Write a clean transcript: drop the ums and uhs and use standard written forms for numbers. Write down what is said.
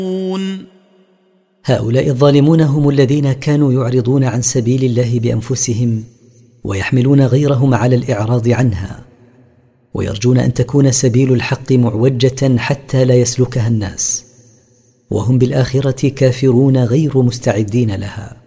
هؤلاء الظالمون هم الذين كانوا يعرضون عن سبيل الله بأنفسهم ويحملون غيرهم على الإعراض عنها، ويرجون أن تكون سبيل الحق معوجة حتى لا يسلكها الناس، وهم بالآخرة كافرون غير مستعدين لها.